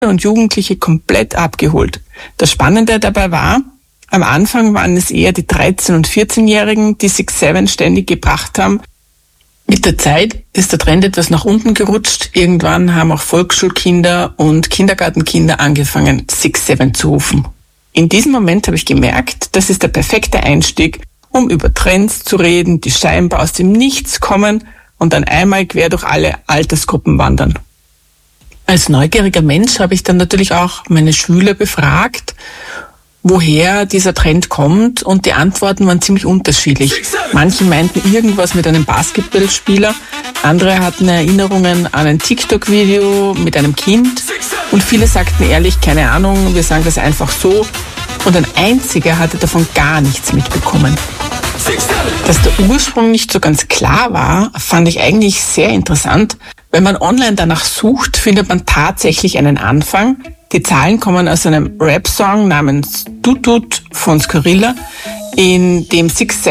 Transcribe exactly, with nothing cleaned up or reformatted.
und Jugendliche komplett abgeholt. Das Spannende dabei war, am Anfang waren es eher die dreizehn- und vierzehnjährigen, die Six Seven ständig gebracht haben. Mit der Zeit ist der Trend etwas nach unten gerutscht. Irgendwann haben auch Volksschulkinder und Kindergartenkinder angefangen, Six Seven zu rufen. In diesem Moment habe ich gemerkt, das ist der perfekte Einstieg, um über Trends zu reden, die scheinbar aus dem Nichts kommen und dann einmal quer durch alle Altersgruppen wandern. Als neugieriger Mensch habe ich dann natürlich auch meine Schüler befragt, woher dieser Trend kommt, und die Antworten waren ziemlich unterschiedlich. Manche meinten irgendwas mit einem Basketballspieler, andere hatten Erinnerungen an ein TikTok-Video mit einem Kind und viele sagten ehrlich, keine Ahnung, wir sagen das einfach so, und ein einziger hatte davon gar nichts mitbekommen. Dass der Ursprung nicht so ganz klar war, fand ich eigentlich sehr interessant. Wenn man online danach sucht, findet man tatsächlich einen Anfang. Die Zahlen kommen aus einem Rap-Song namens Tut Tut von Skorilla, in dem Six